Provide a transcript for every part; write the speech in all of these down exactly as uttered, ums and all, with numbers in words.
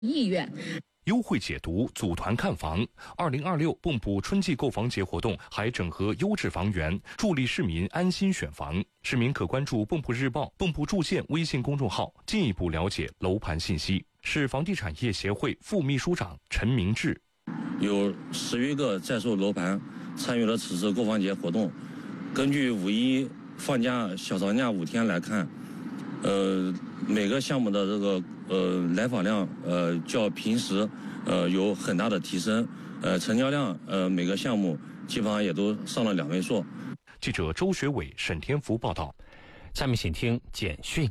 意愿。 优惠解读，组团看房。二零二六蚌埠春季购房节活动还整合优质房源，助力市民安心选房。市民可关注蚌埠日报、蚌埠住建微信公众号，进一步了解楼盘信息。市房地产业协会副秘书长陈明志， 有十余个在售楼盘参与了此次购房节活动。根据五一放假小长假五天来看，呃，每个项目的这个呃来访量呃较平时呃有很大的提升，呃成交量呃每个项目基本上也都上了两位数。 记者周学伟、沈天福报道。 下面请听简讯。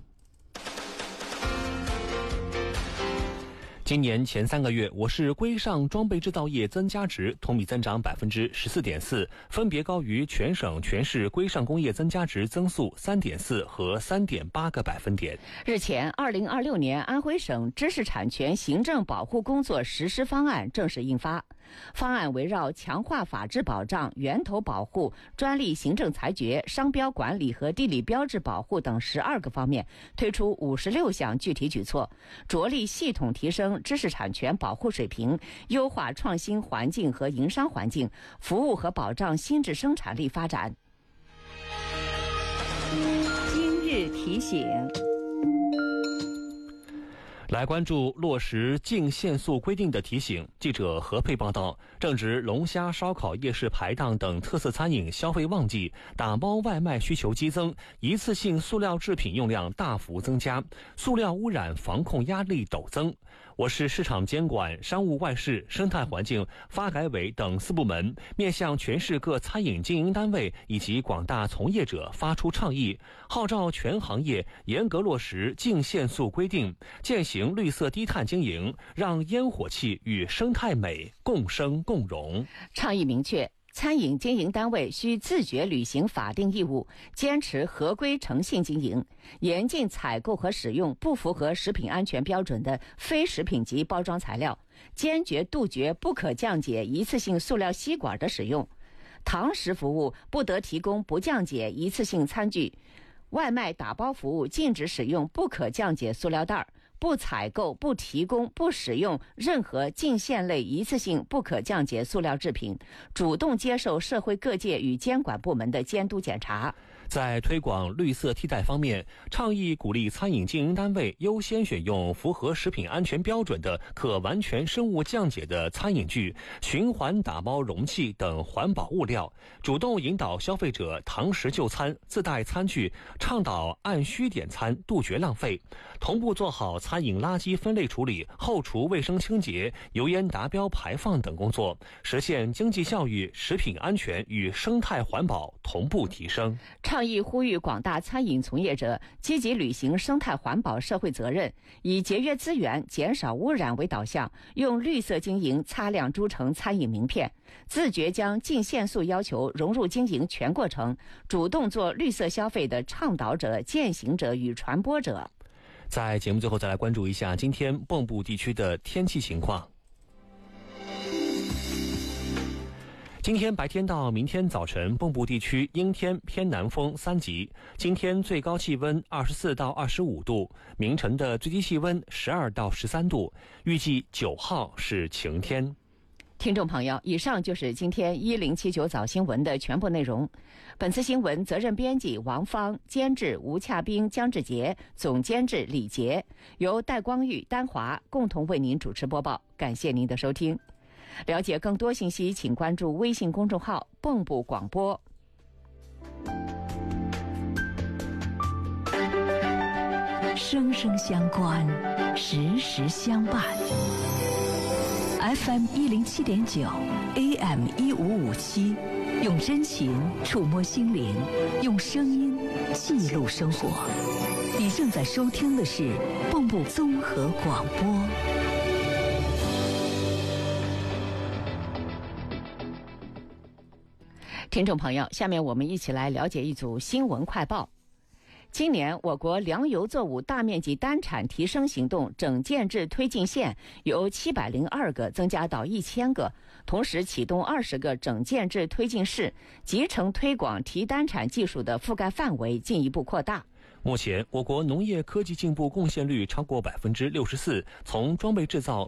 今年前三个月，我市规上装备制造业增加值同比增长百分之十四点四，分别高于全省全市规上工业增加值增速三点四和三点八个百分点。 日前，二零二六年安徽省知识产权行政保护工作实施方案正式印发。方案围绕强化法治保障、源头保护、专利行政裁决、商标管理和地理标志保护等十二个方面，推出五十六项具体举措，着力系统提升知识产权保护水平，优化创新环境和营商环境，服务和保障新质生产力发展。今日提醒。 来关注落实净限速规定的提醒。记者何佩报道，正值龙虾、烧烤、夜市排档等特色餐饮消费旺季，打包外卖需求激增，一次性塑料制品用量大幅增加，塑料污染防控压力陡增。我市市场监管、商务外事、生态环境、发改委等四部门面向全市各餐饮经营单位以及广大从业者发出倡议，号召全行业严格落实净限速规定，践行绿色低碳经营，让烟火气与生态美共生共荣。 倡议明确，餐饮经营单位需自觉履行法定义务，坚持合规诚信经营，严禁采购和使用不符合食品安全标准的非食品级包装材料，坚决杜绝不可降解一次性塑料吸管的使用。堂食服务不得提供不降解一次性餐具，外卖打包服务禁止使用不可降解塑料袋，不采购、不提供、不使用任何净限类一次性不可降解塑料制品，主动接受社会各界与监管部门的监督检查。 在推广绿色替代方面，倡议鼓励餐饮经营单位优先选用符合食品安全标准的可完全生物降解的餐饮具、循环打包容器等环保物料，主动引导消费者堂食就餐、自带餐具，倡导按需点餐，杜绝浪费，同步做好餐饮垃圾分类处理、后厨卫生清洁、油烟达标排放等工作，实现经济效益、食品安全与生态环保同步提升。 倡议呼吁广大餐饮从业者积极履行生态环保社会责任，以节约资源、减少污染为导向，用绿色经营擦亮诸城餐饮名片，自觉将净限速要求融入经营全过程，主动做绿色消费的倡导者、践行者与传播者。 在节目最后再来关注一下今天蚌埠地区的天气情况。今天白天到明天早晨，蚌埠地区阴天偏南风三级。今天最高气温二十四到二十五度，明晨的最低气温十二到十三度。预计九号是晴天。 听众朋友，以上就是今天一零七九早新闻的全部内容。本次新闻责任编辑王芳，监制吴洽冰、江志杰，总监制李杰，由戴光玉、丹华共同为您主持播报。感谢您的收听。了解更多信息，请关注微信公众号“蚌埠广播”。 生生相关，时时相伴。F M 一零七点九 ，A M 一五五七，用真情触摸心灵，用声音记录生活。你正在收听的是蚌埠综合广播。 听众朋友，下面我们一起来了解一组新闻快报。今年我国粮油作物大面积单产提升行动整建制推进线由七百零二个增加到一千个，同时启动二十个整建制推进室，集成推广提单产技术的覆盖范围进一步扩大。 目前，我国农业科技进步贡献率超过百分之六十四，从装备制造、